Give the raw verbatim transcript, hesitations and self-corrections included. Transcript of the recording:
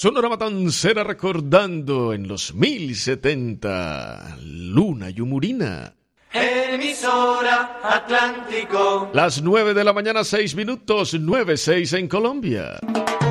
Sonora Matancera recordando en los mil setenta, Luna Yumurina. Emisora Atlántico. Las nueve de la mañana, seis minutos, nueve seis en Colombia.